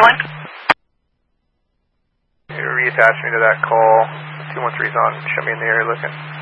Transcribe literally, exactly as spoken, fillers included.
doing? You reattach me to that call. two one three's on. Show me in the area looking.